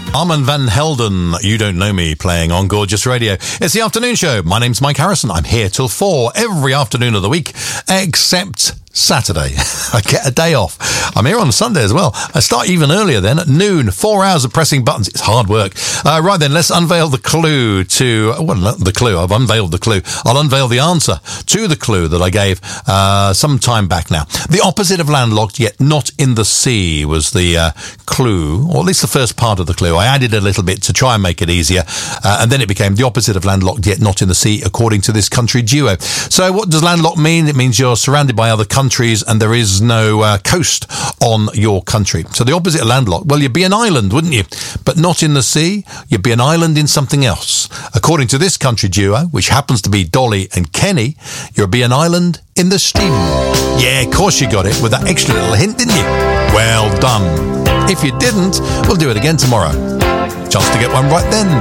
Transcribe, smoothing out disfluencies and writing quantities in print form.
Armand Van Helden, You Don't Know Me, playing on Gorgeous Radio. It's the afternoon show. My name's Mike Harrison. I'm here till 4 every afternoon of the week, except Saturday. I get a day off. I'm here on Sunday as well. I start even earlier then, at noon. 4 hours of pressing buttons. It's hard work. Right then, let's unveil the clue to... Well, not the clue. I've unveiled the clue. I'll unveil the answer to the clue that I gave some time back now. The opposite of landlocked, yet not in the sea, was the clue, or at least the first part of the clue. I added a little bit to try and make it easier, and then it became the opposite of landlocked, yet not in the sea, according to this country duo. So what does landlocked mean? It means you're surrounded by other countries and there is no coast on your country. So the opposite of landlocked, well, you'd be an island, wouldn't you? But not in the sea. You'd be an island in something else. According to this country duo, which happens to be Dolly and Kenny, you'll be an island in the steam. Yeah, of course you got it with that extra little hint, didn't you? Well done. If you didn't, we'll do it again tomorrow. Chance to get one right then.